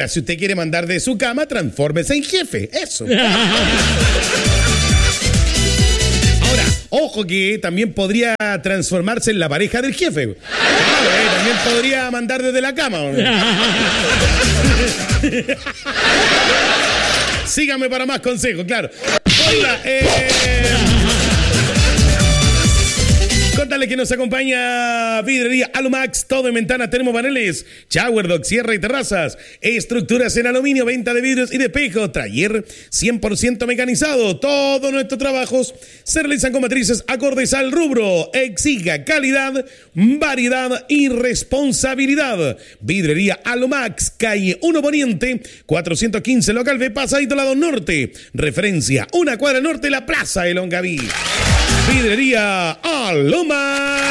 Ahora, si usted quiere mandar de su cama, transfórmese en jefe. Eso. Ahora, ojo que también podría transformarse en la pareja del jefe. Claro, también podría mandar desde la cama. Síganme para más consejos, claro. Oiga, Contarles que nos acompaña Vidrería Alumax, todo en ventanas, termopaneles, shower, dock, sierra y terrazas, estructuras en aluminio, venta de vidrios y de espejo, taller 100% mecanizado. Todos nuestros trabajos se realizan con matrices acordes al rubro. Exija calidad, variedad y responsabilidad. Vidrería Alumax, calle 1 Poniente, 415 local B, pasadito lado norte. Referencia, 1 cuadra norte, la plaza de Longaví. Vidrería Alumax.